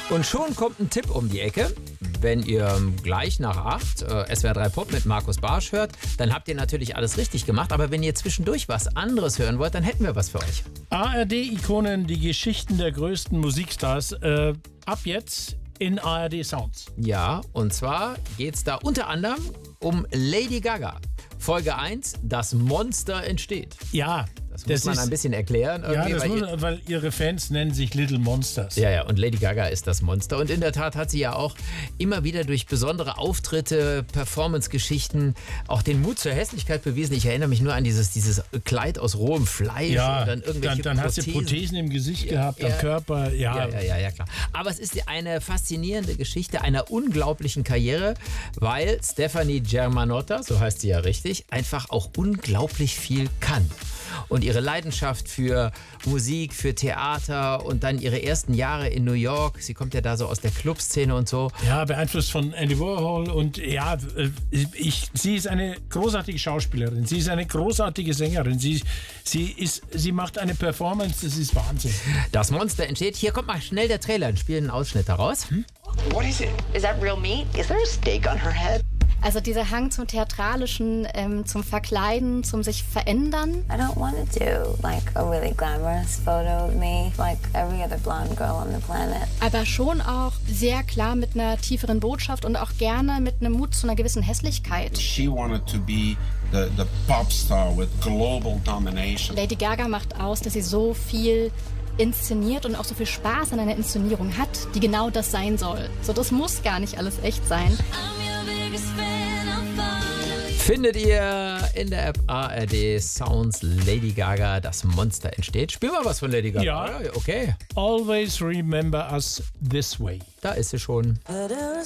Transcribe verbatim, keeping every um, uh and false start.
Und schon kommt ein Tipp um die Ecke. Wenn ihr gleich nach acht äh, S W R drei Pop mit Markus Bartsch hört, dann habt ihr natürlich alles richtig gemacht. Aber wenn ihr zwischendurch was anderes hören wollt, dann hätten wir was für euch. A R D-Ikonen, die Geschichten der größten Musikstars. Äh, ab jetzt in A R D Sounds. Ja, und zwar geht es da unter anderem um Lady Gaga. Folge eins, das Monster entsteht. Ja. Das muss das man ist, ein bisschen erklären. Ja, das weil, muss, ihr, weil ihre Fans nennen sich Little Monsters. Ja, ja, und Lady Gaga ist das Monster. Und in der Tat hat sie ja auch immer wieder durch besondere Auftritte, Performance-Geschichten auch den Mut zur Hässlichkeit bewiesen. Ich erinnere mich nur an dieses, dieses Kleid aus rohem Fleisch. Ja, und dann irgendwelche dann, dann hat sie Prothesen im Gesicht ja, gehabt, ja, am Körper. Ja. Ja, ja, ja, ja, klar. Aber es ist eine faszinierende Geschichte einer unglaublichen Karriere, weil Stefani Germanotta, so heißt sie ja richtig, einfach auch unglaublich viel kann. Und ihre Leidenschaft für Musik, für Theater und dann ihre ersten Jahre in New York. Sie kommt ja da so aus der Clubszene und so. Ja, beeinflusst von Andy Warhol. Und ja, ich, sie ist eine großartige Schauspielerin. Sie ist eine großartige Sängerin. Sie, sie, ist, sie macht eine Performance, das ist Wahnsinn. Das Monster entsteht. Hier kommt mal schnell der Trailer und spielt einen Ausschnitt daraus. Hm? What is it? Is that real meat? Is there a steak on her head? Also dieser Hang zum Theatralischen, ähm, zum Verkleiden, zum sich verändern. I don't want to do like a really glamorous photo of me, like every other blonde girl on the planet. Aber schon auch sehr klar mit einer tieferen Botschaft und auch gerne mit einem Mut zu einer gewissen Hässlichkeit. She wanted to be the, the pop star with global domination. Lady Gaga macht aus, dass sie so viel inszeniert und auch so viel Spaß an einer Inszenierung hat, die genau das sein soll. So, das muss gar nicht alles echt sein. Findet ihr in der App A R D Sounds Lady Gaga, das Monster entsteht. Spiel mal was von Lady Gaga. Ja. Okay. Always remember us this way. Da ist sie schon. But